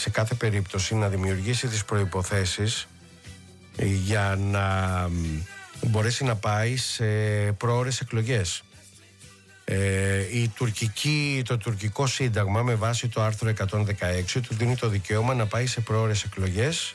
σε κάθε περίπτωση να δημιουργήσει τις προϋποθέσεις για να μπορέσει να πάει σε προώρες εκλογές. Το τουρκικό σύνταγμα με βάση το άρθρο 116 του δίνει το δικαίωμα να πάει σε προώρες εκλογές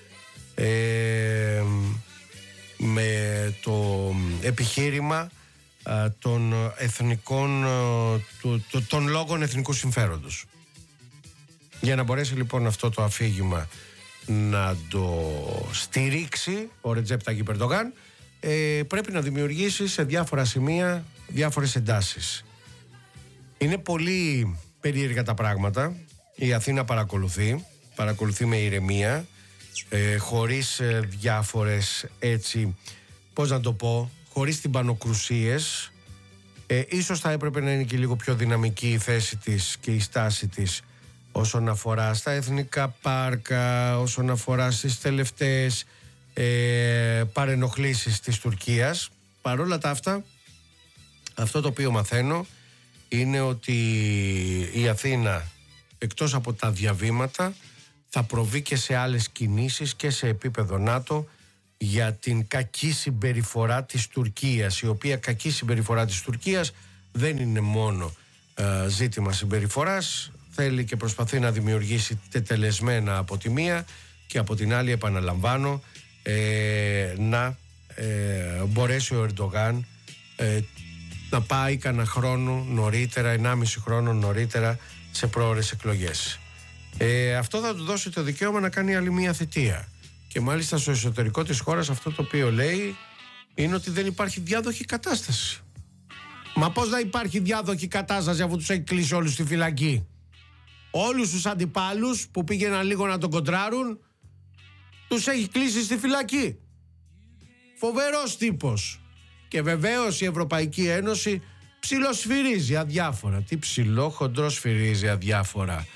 με το επιχείρημα των εθνικών των λόγων εθνικού συμφέροντος. Για να μπορέσει λοιπόν αυτό το αφήγημα να το στηρίξει ο Ρετζέπ Ταγιπ Ερντογάν, πρέπει να δημιουργήσει σε διάφορα σημεία διάφορες εντάσεις. Είναι πολύ περίεργα τα πράγματα. Η Αθήνα παρακολουθεί με ηρεμία, χωρίς διάφορες, έτσι, πώς να το πω, χωρίς τυμπανοκρουσίες. Ίσως θα έπρεπε να είναι και λίγο πιο δυναμική η θέση της και η στάση της όσον αφορά στα εθνικά πάρκα, όσον αφορά στις τελευταίες παρενοχλήσεις της Τουρκίας. Παρόλα τα αυτά, αυτό το οποίο μαθαίνω είναι ότι η Αθήνα, εκτός από τα διαβήματα, θα προβεί και σε άλλες κινήσεις και σε επίπεδο ΝΑΤΟ για την κακή συμπεριφορά της Τουρκίας, η οποία κακή συμπεριφορά της Τουρκίας δεν είναι μόνο ζήτημα συμπεριφοράς, θέλει και προσπαθεί να δημιουργήσει τετελεσμένα από τη μία και από την άλλη, επαναλαμβάνω, να μπορέσει ο Ερντογάν να πάει κανένα χρόνο νωρίτερα, 1,5 χρόνο νωρίτερα σε πρόωρες εκλογές. Αυτό θα του δώσει το δικαίωμα να κάνει άλλη μία θητεία. Και μάλιστα στο εσωτερικό της χώρας αυτό το οποίο λέει είναι ότι δεν υπάρχει διάδοχη κατάσταση. Μα πώς να υπάρχει διάδοχη κατάσταση αφού τους έχει κλείσει όλους στη φυλακή? Όλους τους αντιπάλους που πήγαιναν λίγο να τον κοντράρουν τους έχει κλείσει στη φυλακή. Φοβερός τύπος. Και βεβαίως η Ευρωπαϊκή Ένωση ψιλοσφυρίζει αδιάφορα. Τι ψηλό χοντρό σφυρίζει αδιάφορα.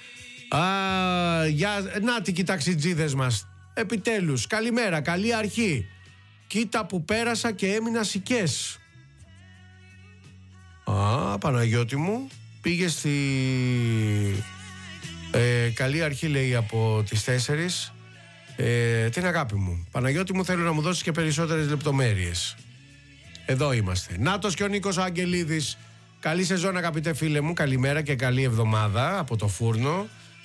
Νάτι και οι ταξιτζίδες μας. Επιτέλους, καλημέρα, καλή αρχή. Κοίτα που πέρασα και έμεινα σικές. Παναγιώτη μου, πήγε στη καλή αρχή, λέει, από τις 4. Την αγάπη μου, Παναγιώτη μου, θέλω να μου δώσεις και περισσότερες λεπτομέρειες. Εδώ είμαστε. Νάτος και ο Νίκος ο Αγγελίδης. Καλή σεζόν, αγαπητέ φίλε μου. Καλημέρα και καλή εβδομάδα από το φούρνο.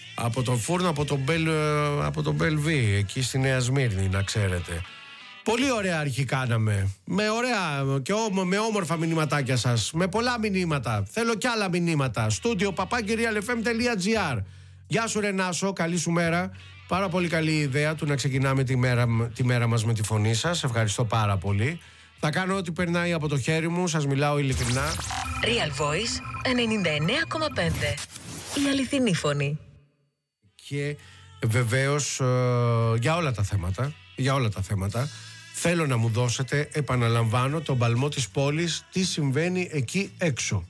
Από τον Μπελβί, εκεί στη Νέα Σμύρνη, να ξέρετε. Πολύ ωραία αρχή κάναμε. Με ωραία και με όμορφα μηνύματάκια σας. Με πολλά μηνύματα. Θέλω κι άλλα μηνύματα. Στούντιο papakirialfm.gr. Γεια σου Ρενάσο, καλή σου μέρα. Πάρα πολύ καλή ιδέα του να ξεκινάμε τη μέρα μας με τη φωνή σας. Ευχαριστώ πάρα πολύ. Θα κάνω ό,τι περνάει από το χέρι μου. Σας μιλάω ειλικρινά. Real Voice 99,5. Η αληθινή φωνή. Και βεβαίως για όλα τα θέματα θέλω να μου δώσετε, επαναλαμβάνω, τον παλμό της πόλης. Τι συμβαίνει εκεί έξω?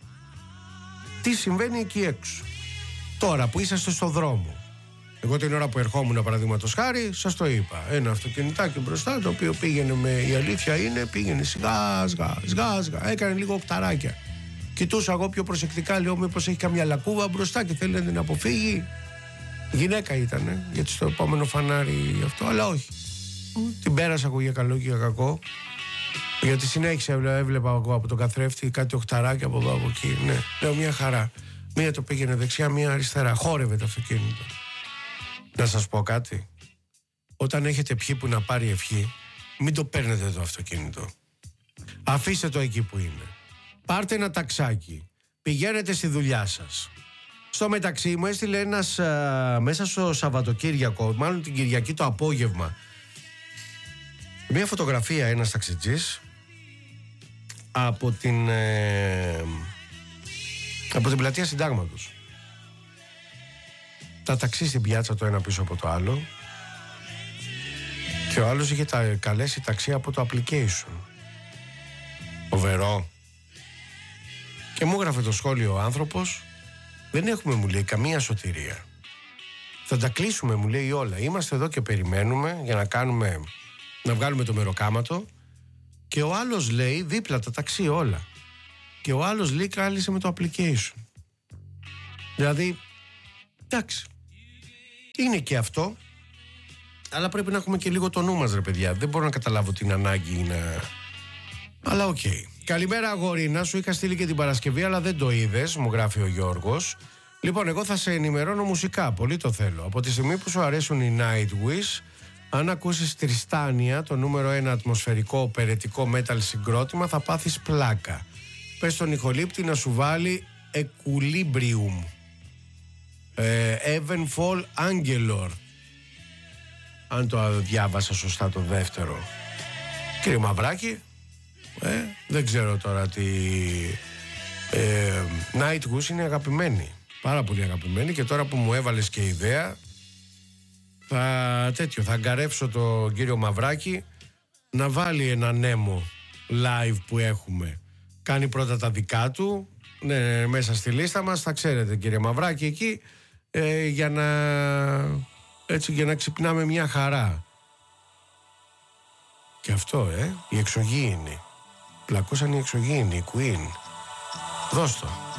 Τώρα που είσαστε στο δρόμο. Εγώ την ώρα που ερχόμουν, παραδείγματος χάρη, σας το είπα. Ένα αυτοκινητάκι μπροστά, το οποίο η αλήθεια είναι, πήγαινε σιγά, έκανε λίγο οκταράκια. Κοιτούσα εγώ πιο προσεκτικά, λέω μήπως έχει καμιά λακκούβα μπροστά και θέλει να την αποφύγει. Γυναίκα ήτανε, γιατί στο επόμενο φανάρι αυτό, αλλά όχι. Την πέρασα εγώ για καλό και για κακό. Γιατί συνέχισα, έβλεπα εγώ από τον καθρέφτη κάτι οχταράκια από εδώ από εκεί. Ναι, λέω μια χαρά. Μία το πήγαινε δεξιά, μία αριστερά. Χόρευε το αυτοκίνητο. Να σας πω κάτι. Όταν έχετε πιει που να πάρει ευχή, μην το παίρνετε το αυτοκίνητο. Αφήστε το εκεί που είναι. Πάρτε ένα ταξάκι. Πηγαίνετε στη δουλειά σας. Στο μεταξύ μου έστειλε ένας μέσα στο Σαββατοκύριακο, μάλλον την Κυριακή το απόγευμα, μια φωτογραφία ένας ταξιτζής από την πλατεία Συντάγματος. Τα ταξί στην πιάτσα το ένα πίσω από το άλλο και ο άλλος είχε καλέσει ταξί από το application. Φοβερό. Και μου έγραφε το σχόλιο ο άνθρωπος: δεν έχουμε, μου λέει, καμία σωτηρία. Θα τα κλείσουμε, μου λέει, όλα. Είμαστε εδώ και περιμένουμε για να βγάλουμε το μεροκάματο. Και ο άλλος, λέει, δίπλα τα ταξί όλα. Και ο άλλος, λέει, κάλεσε με το application. Δηλαδή, εντάξει. Είναι και αυτό, αλλά πρέπει να έχουμε και λίγο το νου μας, ρε παιδιά. Δεν μπορώ να καταλάβω την ανάγκη είναι. Αλλά οκ. Καλημέρα αγορίνα, σου είχα στείλει και την Παρασκευή, αλλά δεν το είδες, μου γράφει ο Γιώργος. Λοιπόν, εγώ θα σε ενημερώνω μουσικά, πολύ το θέλω. Από τη στιγμή που σου αρέσουν οι Nightwish, αν ακούσεις Τριστάνια, το νούμερο 1 ατμοσφαιρικό οπερετικό metal συγκρότημα, θα πάθεις πλάκα. Πες στον ηχολήπτη να σου βάλει Equilibrium, Evenfall Angelor, αν το διάβασα σωστά το δεύτερο. Κύριε Μαυράκη, δεν ξέρω τώρα τι. Nightwish είναι αγαπημένοι, πάρα πολύ αγαπημένοι, και τώρα που μου έβαλες και ιδέα, θα αγκαρεύσω τον κύριο Μαυράκη να βάλει ένα νέμο live που έχουμε. Κάνει πρώτα τα δικά του, ναι, μέσα στη λίστα μας, θα ξέρετε κύριε Μαυράκη εκεί, για να ξυπνάμε μια χαρά. Και αυτό, οι εξωγήινοι. Πλακώσαν οι εξωγήινοι, οι Queen. Δώσ' το.